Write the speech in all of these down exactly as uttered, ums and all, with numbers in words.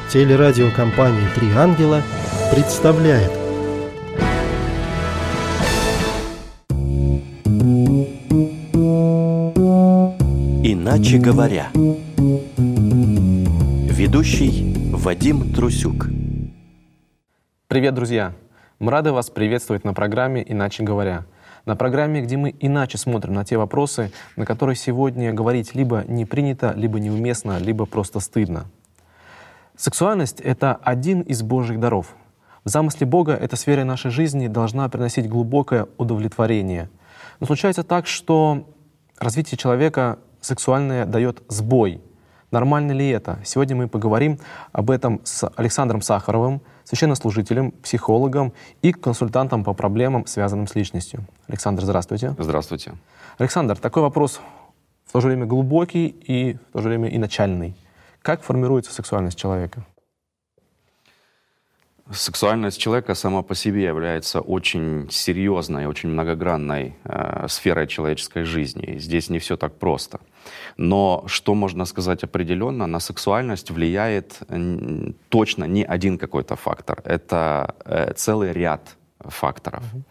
Телерадиокомпания «Три ангела» представляет. Иначе говоря. Ведущий Вадим Трусюк. Привет, друзья! Мы рады вас приветствовать на программе «Иначе говоря». На программе, где мы иначе смотрим на те вопросы, на которые сегодня говорить либо не принято, либо неуместно, либо просто стыдно. Сексуальность — это один из Божьих даров. В замысле Бога эта сфера нашей жизни должна приносить глубокое удовлетворение. Но случается так, что развитие человека сексуальное дает сбой. Нормально ли это? Сегодня мы поговорим об этом с Александром Сахаровым, священнослужителем, психологом и консультантом по проблемам, связанным с личностью. Александр, здравствуйте. Здравствуйте. Александр, такой вопрос в то же время глубокий и в то же время и начальный. Как формируется сексуальность человека? Сексуальность человека сама по себе является очень серьезной, очень многогранной э, сферой человеческой жизни. Здесь не все так просто. Но что можно сказать определенно, на сексуальность влияет э, точно не один какой-то фактор. Это э, целый ряд факторов. Mm-hmm.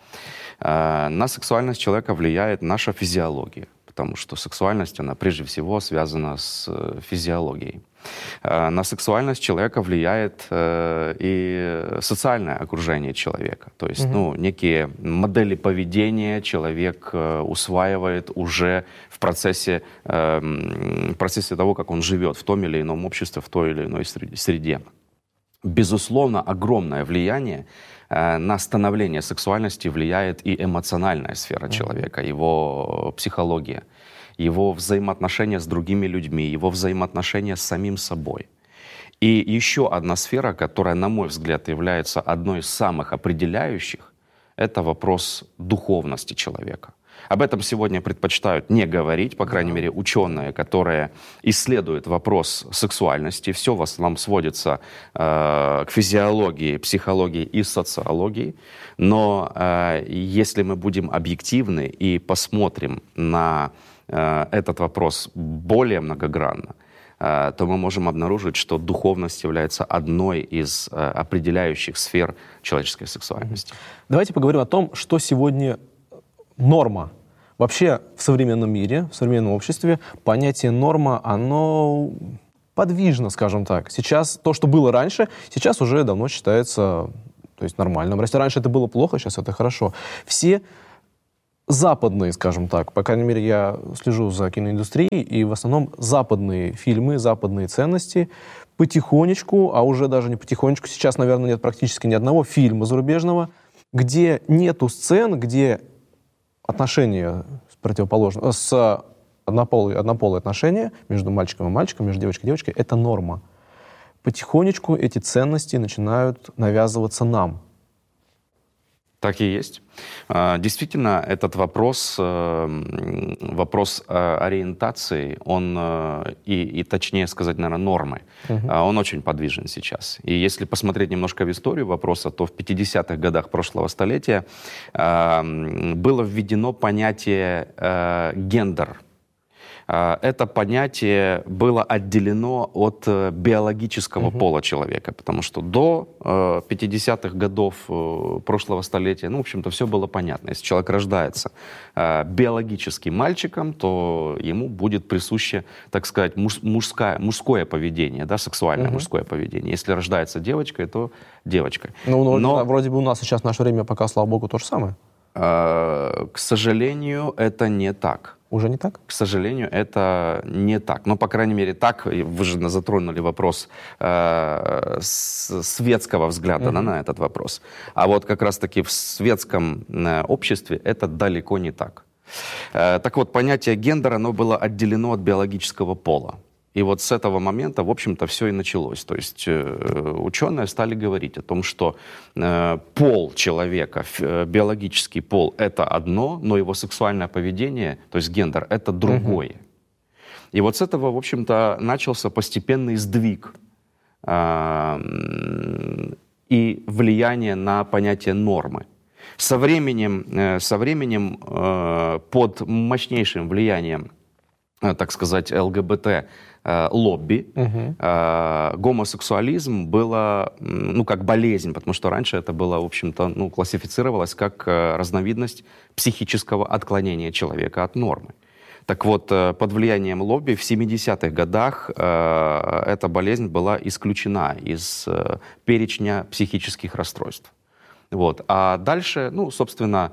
Э, на сексуальность человека влияет наша физиология, потому что сексуальность, она прежде всего связана с э, физиологией. На сексуальность человека влияет э, и социальное окружение человека. То есть, mm-hmm. ну, некие модели поведения человек э, усваивает уже в процессе, э, в процессе того, как он живет в том или ином обществе, в той или иной среде. Безусловно, огромное влияние э, на становление сексуальности влияет и эмоциональная сфера mm-hmm. человека, его психология, его взаимоотношения с другими людьми, его взаимоотношения с самим собой. И еще одна сфера, которая, на мой взгляд, является одной из самых определяющих, это вопрос духовности человека. Об этом сегодня предпочитают не говорить, по крайней мере, ученые, которые исследуют вопрос сексуальности. Все в основном сводится э, к физиологии, психологии и социологии. Но э, если мы будем объективны и посмотрим на этот вопрос более многогранно, то мы можем обнаружить, что духовность является одной из определяющих сфер человеческой сексуальности. Давайте поговорим о том, что сегодня норма. Вообще в современном мире, в современном обществе понятие норма, оно подвижно, скажем так. Сейчас то, что было раньше, сейчас уже давно считается, то есть, нормальным. Если раньше это было плохо, сейчас это хорошо. Все западные, скажем так, по крайней мере, я слежу за киноиндустрией, и в основном западные фильмы, западные ценности потихонечку, а уже даже не потихонечку, сейчас, наверное, нет практически ни одного фильма зарубежного, где нету сцен, где отношения с противоположным, с однополые, однополые отношения между мальчиком и мальчиком, между девочкой и девочкой, это норма. Потихонечку эти ценности начинают навязываться нам. Так и есть. Действительно, этот вопрос, вопрос ориентации, он, и, и точнее сказать, наверное, нормы, угу. он очень подвижен сейчас. И если посмотреть немножко в историю вопроса, то в пятидесятых годах прошлого столетия было введено понятие гендер. Это понятие было отделено от биологического uh-huh. пола человека, потому что до пятидесятых годов прошлого столетия, ну, в общем-то, все было понятно. Если человек рождается биологически мальчиком, то ему будет присуще, так сказать, муж, мужское, мужское поведение, да, сексуальное uh-huh. мужское поведение. Если рождается девочкой, то девочкой. Ну, Но вроде бы у нас сейчас в наше время пока, слава богу, то же самое. К сожалению, это не так. Уже не так? К сожалению, это не так. Но, по крайней мере, так, вы же затронули вопрос э, светского взгляда mm-hmm. на этот вопрос. А вот как раз-таки в светском э, обществе это далеко не так. Э, так вот, понятие гендера, оно было отделено от биологического пола. И вот с этого момента, в общем-то, все и началось. То есть э, ученые стали говорить о том, что э, пол человека, э, биологический пол — это одно, но его сексуальное поведение, то есть гендер, это другое. Uh-huh. И вот с этого, в общем-то, начался постепенный сдвиг э, и влияние на понятие нормы. Со временем, э, со временем э, под мощнейшим влиянием так сказать, ЛГБТ-лобби, угу. гомосексуализм было, ну, как болезнь, потому что раньше это было, в общем-то, ну, классифицировалось как разновидность психического отклонения человека от нормы. Так вот, под влиянием лобби в семидесятых годах эта болезнь была исключена из перечня психических расстройств. Вот. А дальше, ну, собственно,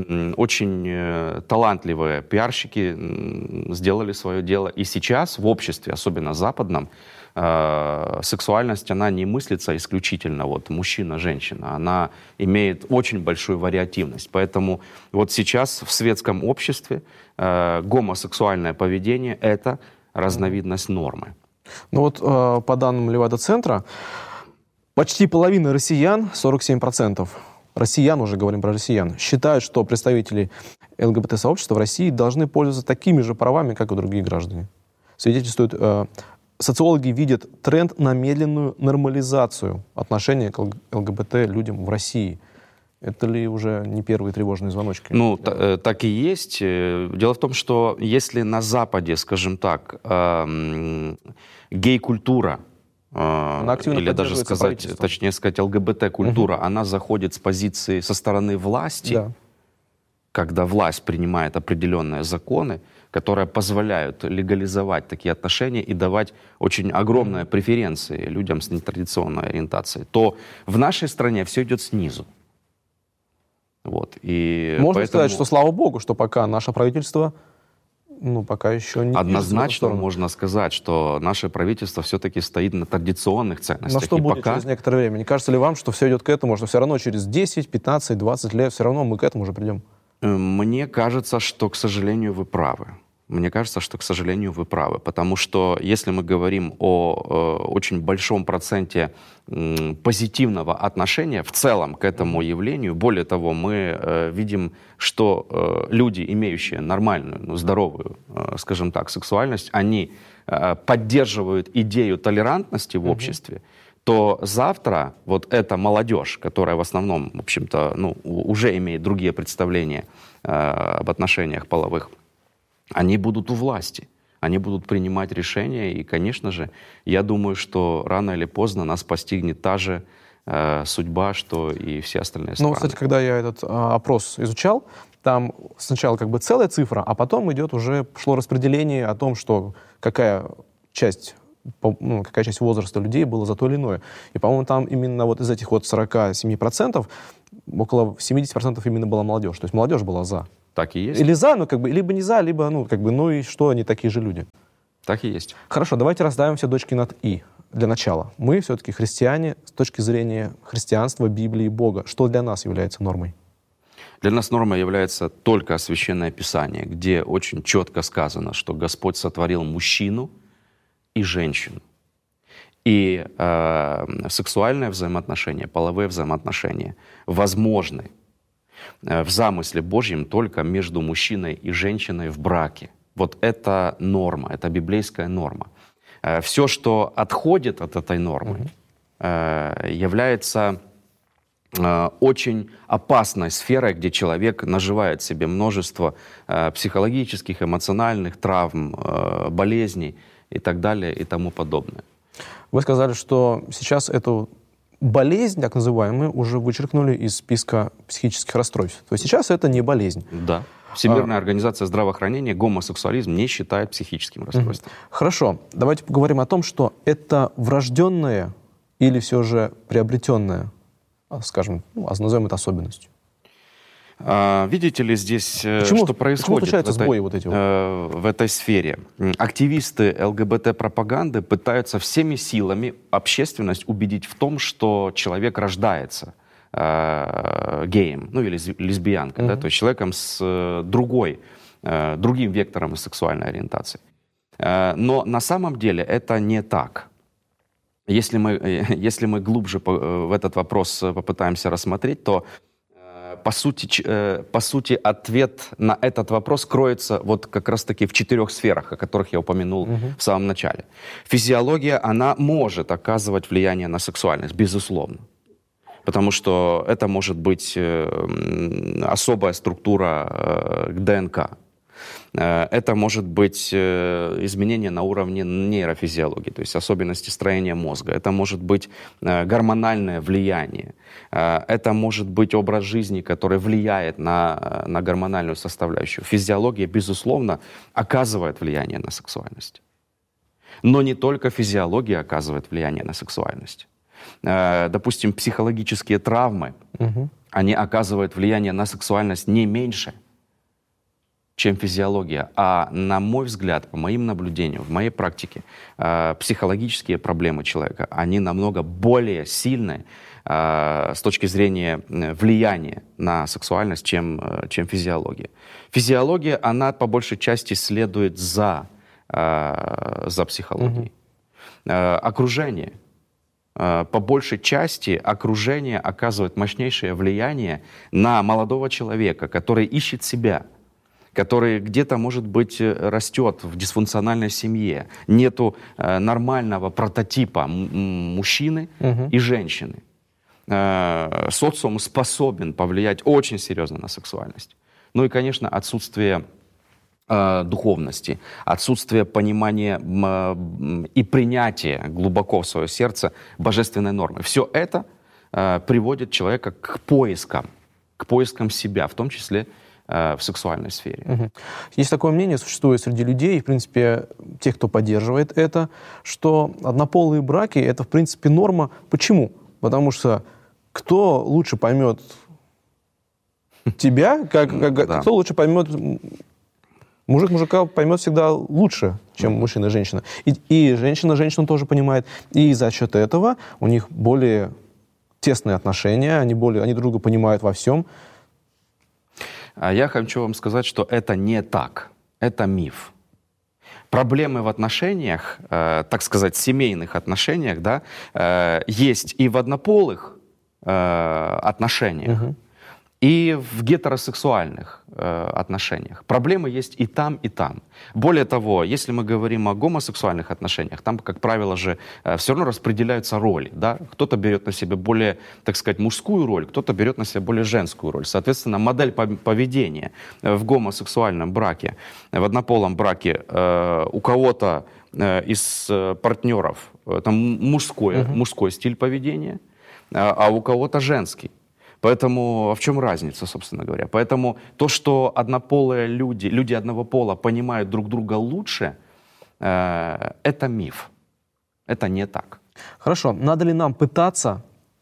очень талантливые пиарщики сделали свое дело. И сейчас в обществе, особенно западном, сексуальность, она не мыслится исключительно вот мужчина-женщина. Она имеет очень большую вариативность. Поэтому вот сейчас в светском обществе гомосексуальное поведение — это разновидность нормы. Ну вот по данным Левада-центра, почти половина россиян, сорок семь процентов россиян, уже говорим про россиян, считают, что представители ЛГБТ-сообщества в России должны пользоваться такими же правами, как и другие граждане. Свидетельствует, э, социологи видят тренд на медленную нормализацию отношения к ЛГБТ-людям в России. Это ли уже не первые тревожные звоночки? Ну, т- так и есть. Дело в том, что если на Западе, скажем так, э, гей-культура, или даже сказать, точнее сказать, ЛГБТ-культура, угу. она заходит с позиции со стороны власти, да. когда власть принимает определенные законы, которые позволяют легализовать такие отношения и давать очень огромные преференции людям с нетрадиционной ориентацией, то в нашей стране все идет снизу. Вот. И можно поэтому... сказать, что слава богу, что пока наше правительство... Ну, пока еще не... Однозначно можно сказать, что наше правительство все-таки стоит на традиционных ценностях. Но что и будет пока... через некоторое время? Не кажется ли вам, что все идет к этому, что все равно через десять, пятнадцать, двадцать лет все равно мы к этому уже придем? Мне кажется, что, к сожалению, вы правы. Мне кажется, что, к сожалению, вы правы. Потому что если мы говорим о э, очень большом проценте э, позитивного отношения в целом к этому явлению, более того, мы э, видим, что э, люди, имеющие нормальную, ну, здоровую, э, скажем так, сексуальность, они э, поддерживают идею толерантности в обществе, mm-hmm. то завтра вот эта молодежь, которая в основном, в общем-то, ну, уже имеет другие представления э, об отношениях половых, они будут у власти, они будут принимать решения, и, конечно же, я думаю, что рано или поздно нас постигнет та же э, судьба, что и все остальные страны. Ну, кстати, когда я этот э, опрос изучал, там сначала как бы целая цифра, а потом идет уже, шло распределение о том, что какая часть, ну, какая часть возраста людей была за то или иное. И, по-моему, там именно вот из этих вот сорок семь процентов около семьдесят процентов именно была молодежь. То есть молодежь была за. Так и есть. Или за, ну, как бы, либо не за, либо, ну, как бы, ну и что, они такие же люди. Так и есть. Хорошо, давайте расставим все точки над «и» для начала. Мы все-таки христиане с точки зрения христианства, Библии, Бога. Что для нас является нормой? Для нас нормой является только Священное Писание, где очень четко сказано, что Господь сотворил мужчину и женщину. И э, сексуальные взаимоотношения, половые взаимоотношения возможны в замысле Божьем только между мужчиной и женщиной в браке. Вот это норма, это библейская норма. Все, что отходит от этой нормы, mm-hmm. является очень опасной сферой, где человек наживает себе множество психологических, эмоциональных травм, болезней и так далее и тому подобное. Вы сказали, что сейчас эту болезнь, так называемую, уже вычеркнули из списка психических расстройств. То есть сейчас это не болезнь. Да. Всемирная а... организация здравоохранения гомосексуализм не считает психическим расстройством. Mm-hmm. Хорошо. Давайте поговорим о том, что это врожденное или все же приобретенное, скажем, ну, назовем это особенностью. А, видите ли здесь, почему, что происходит в этой, сбои вот эти вот? э, в этой сфере? Активисты ЛГБТ-пропаганды пытаются всеми силами общественность убедить в том, что человек рождается э, геем, ну или лесбиянкой, mm-hmm. да, то есть человеком с э, другой, э, другим вектором сексуальной ориентации. Э, но на самом деле это не так. Если мы, если мы глубже по, в этот вопрос попытаемся рассмотреть, то По сути, по сути, ответ на этот вопрос кроется вот как раз-таки в четырех сферах, о которых я упомянул uh-huh. в самом начале. Физиология, она может оказывать влияние на сексуальность, безусловно. Потому что это может быть особая структура ДНК. Это может быть изменение на уровне нейрофизиологии, то есть особенности строения мозга. Это может быть гормональное влияние. Это может быть образ жизни, который влияет на, на гормональную составляющую. Физиология, безусловно, оказывает влияние на сексуальность. Но не только физиология оказывает влияние на сексуальность. Допустим, психологические травмы, угу. они оказывают влияние на сексуальность не меньше, чем физиология. А на мой взгляд, по моим наблюдениям, в моей практике, психологические проблемы человека, они намного более сильные с точки зрения влияния на сексуальность, чем, чем физиология. Физиология, она по большей части следует за, за психологией. Угу. Окружение. По большей части окружение оказывает мощнейшее влияние на молодого человека, который ищет себя, который где-то, может быть, растет в дисфункциональной семье. Нету нормального прототипа мужчины угу. и женщины. Социум способен повлиять очень серьезно на сексуальность. Ну и, конечно, отсутствие духовности, отсутствие понимания и принятия глубоко в свое сердце божественной нормы. Все это приводит человека к поискам, к поискам себя, в том числе в сексуальной сфере. Угу. Есть такое мнение, существует среди людей, в принципе, тех, кто поддерживает это, что однополые браки — это, в принципе, норма. Почему? Потому что кто лучше поймет тебя, как, как, да. кто лучше поймет... Мужик мужика поймет всегда лучше, чем мужчина и женщина. И, и женщина женщину тоже понимает. И за счет этого у них более тесные отношения, они, более, они друг друга понимают во всем. Я хочу вам сказать, что это не так. Это миф. Проблемы в отношениях, э, так сказать, семейных отношениях, да, э, есть и в однополых э, отношениях, угу. и в гетеросексуальных э, отношениях. Проблемы есть и там, и там. Более того, если мы говорим о гомосексуальных отношениях, там, как правило же, э, все равно распределяются роли. Да? Кто-то берет на себя более, так сказать, мужскую роль, кто-то берет на себя более женскую роль. Соответственно, модель поведения в гомосексуальном браке, в однополом браке э, у кого-то э, из э, партнеров э, там мужской, uh-huh. мужской стиль поведения, э, а у кого-то женский. Поэтому а в чем разница, собственно говоря? Поэтому то, что однополые люди, люди одного пола понимают друг друга лучше, э, это миф. Это не так. Хорошо. Надо ли нам пытаться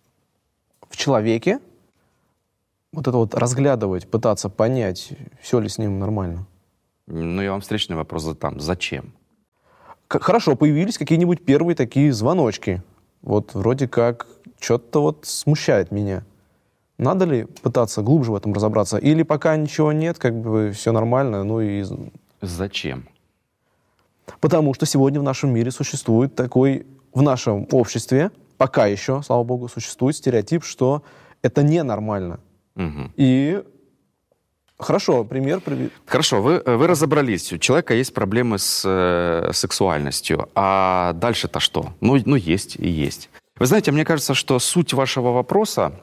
в человеке вот это вот разглядывать, пытаться понять, все ли с ним нормально? Ну, я вам встречный вопрос задам. Зачем? К- хорошо, появились какие-нибудь первые такие звоночки. Вот вроде как что-то вот смущает меня. Надо ли пытаться глубже в этом разобраться? Или пока ничего нет, как бы все нормально, ну и... Зачем? Потому что сегодня в нашем мире существует такой, в нашем обществе, пока еще, слава богу, существует стереотип, что это ненормально. Угу. И... Хорошо, пример... Хорошо, вы, вы разобрались. У человека есть проблемы с э, сексуальностью. А дальше-то что? Ну, ну, есть и есть. Вы знаете, мне кажется, что суть вашего вопроса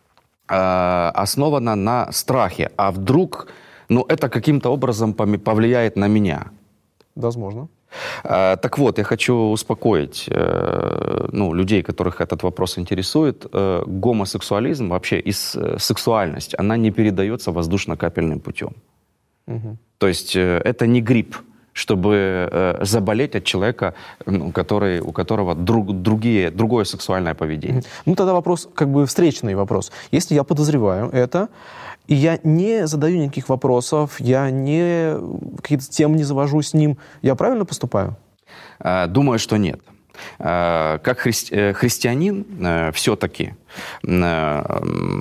основана на страхе. А вдруг, ну, это каким-то образом повлияет на меня? Возможно. Так вот, я хочу успокоить ну, людей, которых этот вопрос интересует. Гомосексуализм, вообще и сексуальность, она не передается воздушно-капельным путем. Угу. То есть это не грипп, чтобы э, заболеть от человека, ну, который, у которого друг, другие, другое сексуальное поведение. Ну, тогда вопрос, как бы встречный вопрос. Если я подозреваю это, и я не задаю никаких вопросов, я не какие-то темы не завожу с ним, я правильно поступаю? Э, думаю, что нет. Э, как хри- христианин э, все-таки э,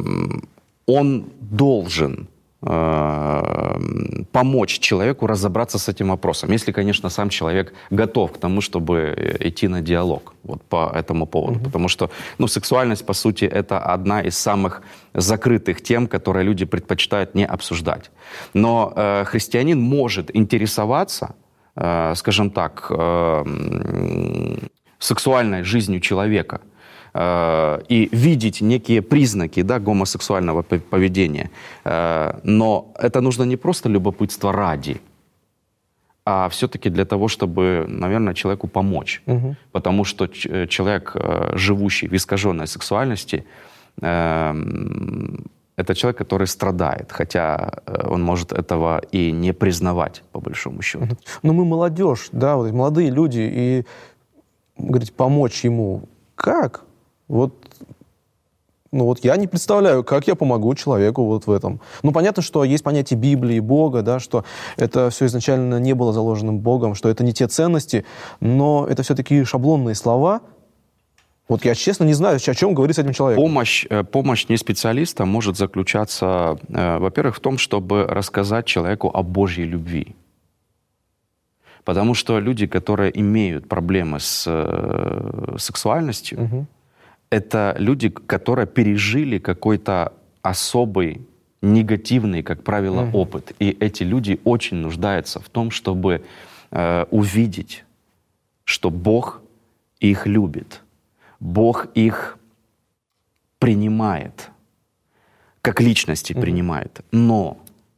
он должен помочь человеку разобраться с этим вопросом, если, конечно, сам человек готов к тому, чтобы идти на диалог вот по этому поводу. Mm-hmm. Потому что ну, сексуальность, по сути, это одна из самых закрытых тем, которые люди предпочитают не обсуждать. Но э, христианин может интересоваться, э, скажем так, э, сексуальной жизнью человека, и видеть некие признаки, да, гомосексуального поведения. Но это нужно не просто любопытство ради. а все-таки для того, чтобы, наверное, человеку помочь. Мгм. Потому что ч- человек, э, живущий в искаженной сексуальности, эм, это человек, который страдает, хотя э, он может этого и не признавать, по большому счету. Но мы молодежь, да, вот молодые люди, и, говорить, помочь ему как? Вот, ну вот я не представляю, как я помогу человеку вот в этом. Ну, понятно, что есть понятие Библии, Бога, да, что это все изначально не было заложенным Богом, что это не те ценности, но это все-таки шаблонные слова. Вот я, честно, не знаю, о чем говорить с этим человеком. Помощь, э, помощь не специалиста может заключаться, э, во-первых, в том, чтобы рассказать человеку о Божьей любви. Потому что люди, которые имеют проблемы с э, сексуальностью, Мгм. это люди, которые пережили какой-то особый, негативный, как правило, Мгм. опыт. И эти люди очень нуждаются в том, чтобы э, увидеть, что Бог их любит. Бог их принимает, как личности Мгм. принимает. Но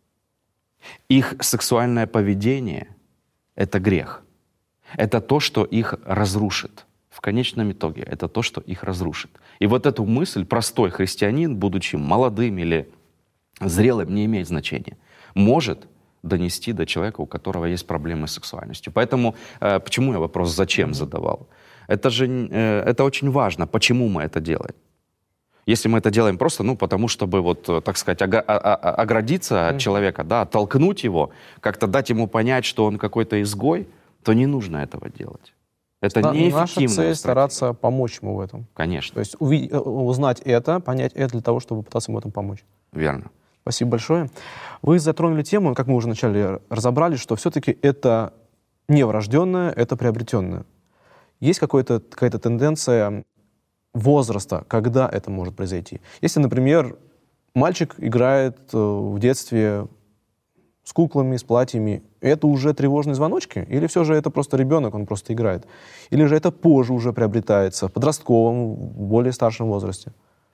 их сексуальное поведение — это грех. Это то, что их разрушит. В конечном итоге это то, что их разрушит. И вот эту мысль простой христианин, будучи молодым или зрелым, не имеет значения, может донести до человека, у которого есть проблемы с сексуальностью. Поэтому э, почему я вопрос «зачем» задавал? Это же э, это очень важно, почему мы это делаем. Если мы это делаем просто, ну, потому чтобы, вот, э, так сказать, ога- а- а- оградиться от Мгм. человека, да, оттолкнуть его, как-то дать ему понять, что он какой-то изгой, то не нужно этого делать. Это На- неэффективная Наша цель стратегия. стараться помочь ему в этом. Конечно, То есть уви- э, узнать это, понять это для того, чтобы пытаться ему в этом помочь. верно. Спасибо большое. Вы затронули тему, как мы уже вначале разобрали, что все-таки это не врожденное, это приобретенное. Есть какой-то, какая-то тенденция возраста, когда это может произойти? Если, например, мальчик играет э, в детстве с куклами, с платьями, это уже тревожные звоночки? Или все же это просто ребенок, он просто играет? Или же это позже уже приобретается, в подростковом, в более старшем возрасте?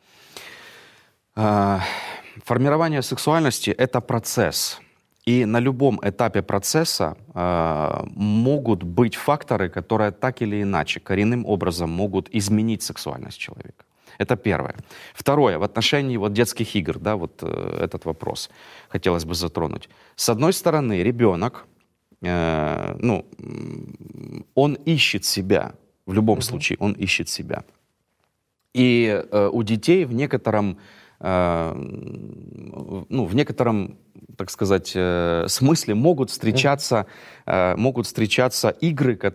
А, Формирование сексуальности — это процесс. И на любом этапе процесса а, могут быть факторы, которые так или иначе, коренным образом могут изменить сексуальность человека. Это первое. Второе, в отношении вот детских игр, да, вот э, этот вопрос хотелось бы затронуть. С одной стороны, ребенок, э, ну, м, он ищет себя, в любом Мгм. случае он ищет себя. И э, у детей в некотором, э, ну, в некотором, так сказать, э, смысле могут встречаться, э, могут встречаться игры,